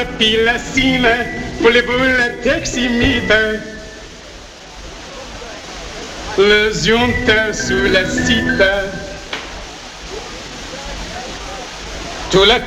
puis la cime, pour les boules teximites. Le junte sous la cite. Tout la